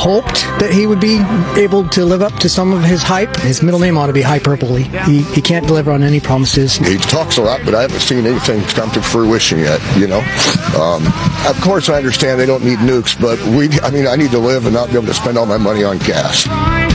hoped that he would be able to live up to some of his hype. His middle name ought to be Hyperbole. He can't deliver on any promises. He talks a lot, but I haven't seen anything come to fruition yet, you know. Of course, I understand they don't need nukes, but I need to live and not be able to spend all my money on gas.